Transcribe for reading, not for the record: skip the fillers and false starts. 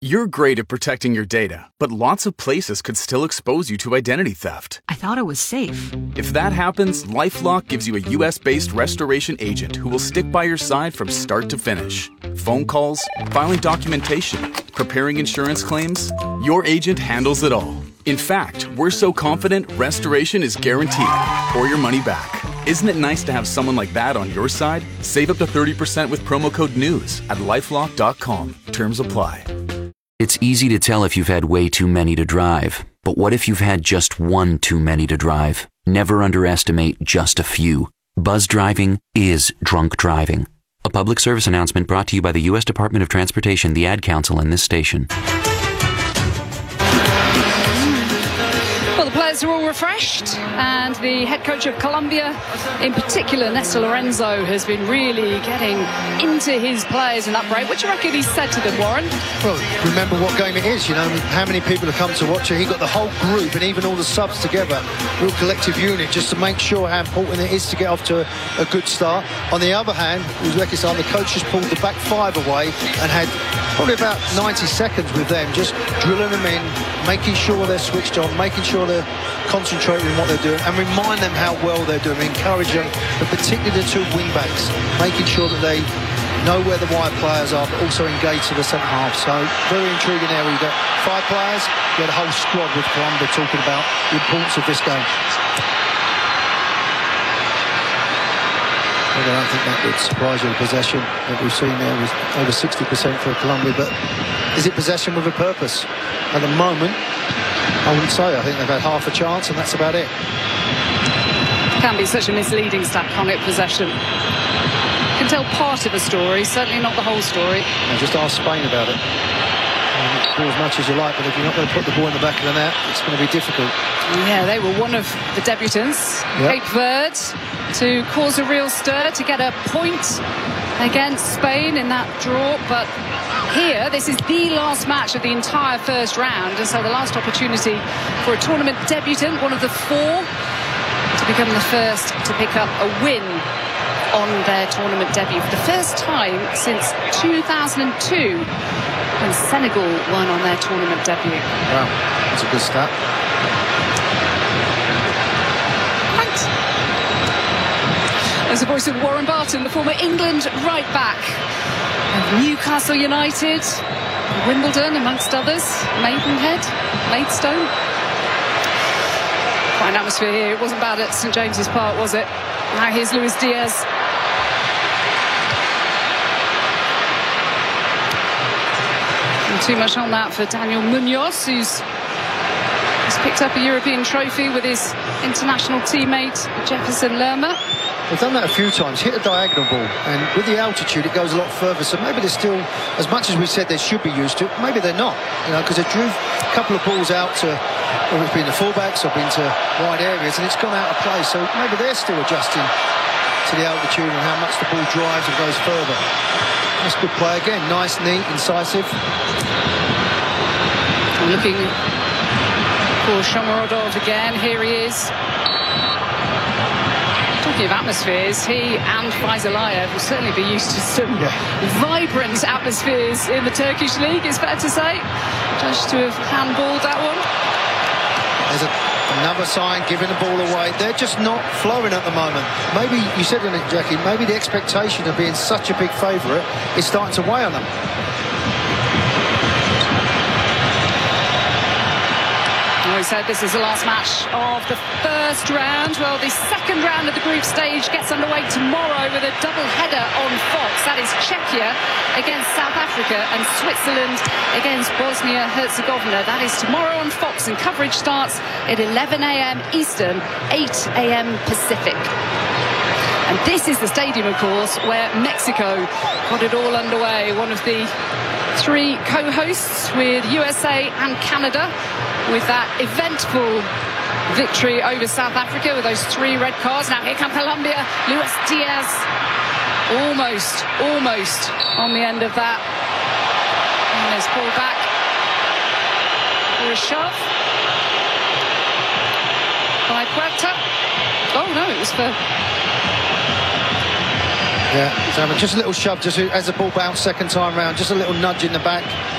You're great at protecting your data, but lots of places could still expose you to identity theft. I thought it was safe. If that happens, LifeLock gives you a US-based restoration agent who will stick by your side from start to finish. Phone calls, filing documentation, preparing insurance claims, your agent handles it all. In fact, we're so confident restoration is guaranteed or your money back. Isn't it nice to have someone like that on your side? Save up to 30% with promo code NEWS at lifelock.com. Terms apply. It's easy to tell if you've had way too many to drive. But what if you've had just one too many to drive? Never underestimate just a few. Buzz driving is drunk driving. A public service announcement brought to you by the U.S. Department of Transportation, the Ad Council, and this station. Well, the players are all refreshed, and the head coach of Colombia, in particular, Néstor Lorenzo, has been really getting into his players in that break. What do you reckon he said to them, Warren? Well, remember what game it is, you know, how many people have come to watch it. He got the whole group and even all the subs together, real collective unit, just to make sure how important it is to get off to a good start. On the other hand, Uzbekistan, the coach just pulled the back five away and had probably about 90 seconds with them, just drilling them in, making sure they're switched on, making sure they're concentrating on what they're doing, and remind them how well they're doing, encourage them, but particularly the two wing-backs, making sure that they know where the wide players are, but also engage to the centre half. So very intriguing area. You've got 5 players, you had a whole squad with Colombia talking about the importance of this game. I don't think that would surprise you, the possession that we've seen there was over 60% for Colombia, but is it possession with a purpose? At the moment, I wouldn't say. I think they've had half a chance and that's about it. Can be such a misleading stat, can't it, possession? Can tell part of a story, certainly not the whole story. And just ask Spain about it. Do as much as you like, but if you're not going to put the ball in the back of the net, it's going to be difficult. Yeah, they were one of the debutants, Cape Verde, to cause a real stir, to get a point against Spain in that draw. But here, this is the last match of the entire first round, and so the last opportunity for a tournament debutant, one of the 4, to become the first to pick up a win on their tournament debut for the first time since 2002, when Senegal won on their tournament debut. Wow, that's a good stat. Thanks. There's the voice of Warren Barton, the former England right back of Newcastle United, Wimbledon, amongst others, Maidenhead, Maidstone. Quite an atmosphere here. It wasn't bad at St James's Park, was it? Now here's Luis Diaz. Not too much on that for Daniel Munoz, who's picked up a European trophy with his international teammate Jefferson Lerma. They've done that a few times, hit a diagonal ball, and with the altitude it goes a lot further, so maybe they're still, as much as we said they should be used to, maybe they're not, you know, because they drew a couple of balls out to, or it's been the fullbacks or been to wide areas, and it's gone out of play, so maybe they're still adjusting to the altitude and how much the ball drives and goes further. That's good play again, nice, neat, incisive. I'm looking for Shomurodov again, here he is. Talking of atmospheres, he and Faisal Aliyev will certainly be used to some vibrant atmospheres in the Turkish league, it's fair to say. Judged to have handballed that one. There's another sign, giving the ball away. They're just not flowing at the moment. Maybe, you said it, Jackie, maybe the expectation of being such a big favourite is starting to weigh on them. We said this is the last match of the first round. Well, the second round of the group stage gets underway tomorrow with a double header on Fox. That is Czechia against South Africa and Switzerland against Bosnia-Herzegovina. That is tomorrow on Fox, and coverage starts at 11 a.m. Eastern, 8 a.m. Pacific. And this is the stadium, of course, where Mexico got it all underway. One of the 3 co-hosts with USA and Canada, with that eventful victory over South Africa with those 3 red cards. Now here come Colombia, Luis Diaz, almost on the end of that. And there's pulled back for a shove by Puerta. Oh no, it was for... Yeah, so just a little shove, just as the ball bounced second time round, just a little nudge in the back.